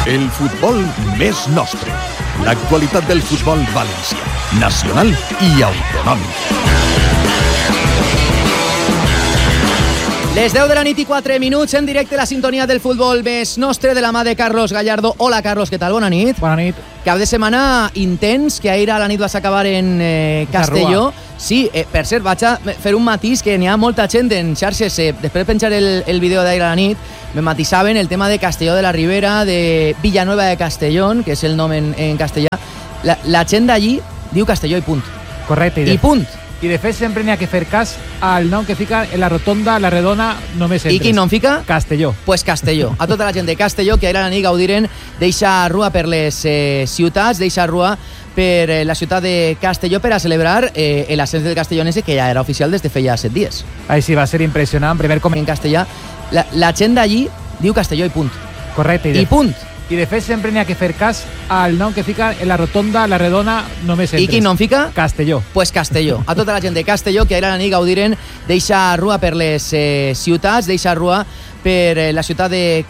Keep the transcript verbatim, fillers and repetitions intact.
El futbol més nostre. L'actualitat del futbol valencià, nacional i autonòmic. Les deu de la nit i quatre minuts, en directe la sintonia del futbol més nostre de la mà de Carlos Gallardo. Hola, Carlos, què tal? Bona nit. Bona nit. Cap de setmana intens, que ahir a la nit vas acabar en eh, Castelló. Sí, eh, per cert, vaig a fer un matís, que n'hi ha molta gent en xarxes. Eh, després de penjar el, el vídeo d'ahir a la nit, me matisaven el tema de Castelló de la Ribera, de Villanueva de Castellón, que és el nom en, en castellà. La, la gent d'allí diu Castelló i punt. Correcte. I, I punt. I de fet sempre n'hi ha que fer cas al nom que fica en la rotonda, la redona, només entres. I quin nom fica? Castelló. Pues Castelló. A tota la gent de Castelló que ahir a la nit gaudiren d'eixa rua per les eh, ciutats, d'eixa rua per eh, la ciutat de Castelló per a celebrar eh, l'ascens del castellonense, que ja era oficial des de feia set dies. Així va ser impressionant. Primer com en castellà, la, la gent d'allí diu Castelló i punt. Correcte. I, I punt. I de fet sempre n'hi ha que fer cas al nom que fica en la rotonda, la redona, només entres. I quin nom fica? Castelló. Pues Castelló. A tota la gent de Castelló que ahir a la nit gaudiren d'eixa rua per les eh, ciutats, d'eixa rua per eh, la ciutat de